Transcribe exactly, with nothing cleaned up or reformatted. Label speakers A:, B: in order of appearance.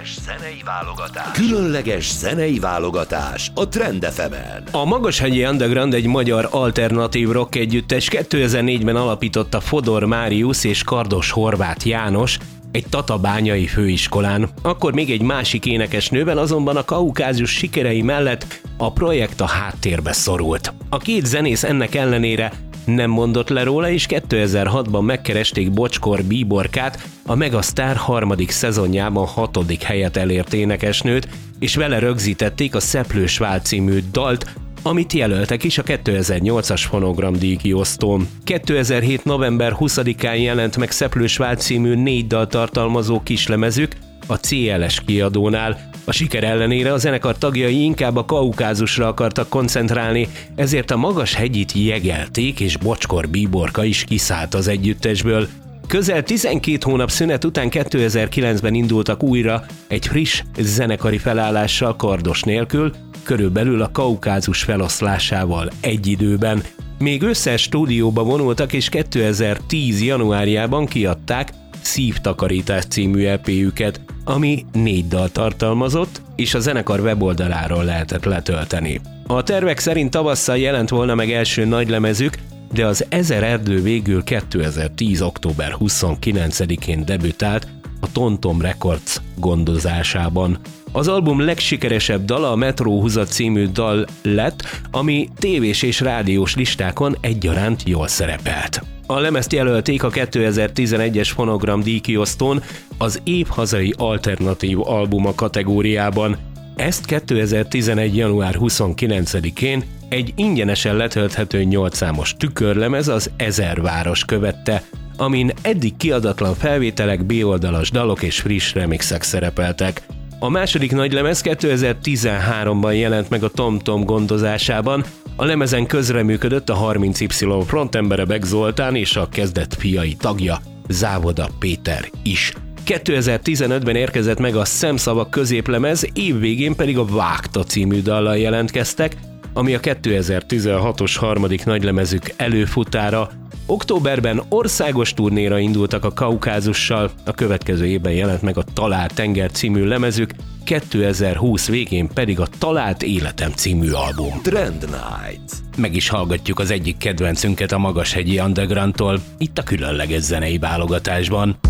A: Különleges zenei válogatás. Különleges zenei válogatás a Trend ef emen.
B: A Magashegyi Underground egy magyar alternatív rock együttes kétezer-négyben alapította Fodor Máriusz és Kardos Horváth János egy tatabányai főiskolán. Akkor még egy másik énekesnővel, azonban a Kaukázus sikerei mellett a projekt a háttérbe szorult. A két zenész ennek ellenére nem mondott le róla, és kétezer-hatban megkeresték Bocskor Bíborkát, a Megasztár harmadik szezonjában hatodik helyet elért énekesnőt, és vele rögzítették a Szeplős Vál című dalt, amit jelöltek is a kétezer-nyolcas Fonogram díjkiosztón. kétezer-hét november huszadikán jelent meg Szeplős Vál című négy dal tartalmazó kislemezük a cé el es kiadónál. A siker ellenére a zenekar tagjai inkább a Kaukázusra akartak koncentrálni, ezért a Magashegyit jegelték, és Bocskor Bíborka is kiszállt az együttesből. Közel tizenkét hónap szünet után kétezer-kilencben indultak újra egy friss zenekari felállással Kardos nélkül, körülbelül a Kaukázus feloszlásával egy időben. Még ősszel stúdióba vonultak, és kétezer-tíz januárjában kiadták Szívtakarítás című é péjüket, ami négy dal tartalmazott, és a zenekar weboldaláról lehetett letölteni. A tervek szerint tavasszal jelent volna meg első nagylemezük, de az Ezer erdő végül kétezer-tíz október huszonkilencedikén debütált a Tomtom Records gondozásában. Az album legsikeresebb dala a Metróhúzat című dal lett, ami tévés és rádiós listákon egyaránt jól szerepelt. A lemezt jelölték a kétezer-tizenegyes Fonogram díjkiosztón az év hazai alternatív albuma kategóriában. Ezt kétezer-tizenegy január huszonkilencedikén egy ingyenesen letölthető nyolc számos tükörlemez, az Ezer város követte, amin eddig kiadatlan felvételek, B-oldalas dalok és friss remixek szerepeltek. A második nagylemez kétezer-tizenháromban jelent meg a Tomtom gondozásában. A lemezen közreműködött a harminc Y frontembere Beck Zoltán és a kezdet fiai tagja, Závoda Péter is. kétezer-tizenötben érkezett meg a Szemszavak középlemez, évvégén pedig a Vágta című dallal jelentkeztek, ami a kétezer-tizenhatos harmadik nagylemezük előfutára. Októberben országos turnéra indultak a Kaukázussal, a következő évben jelent meg a Talált tenger című lemezük, kétezer-húsz végén pedig a Talált életem című album.
A: Trend Night.
B: Meg is hallgatjuk az egyik kedvencünket a Magashegyi Undergroundtól, itt a különleges zenei válogatásban.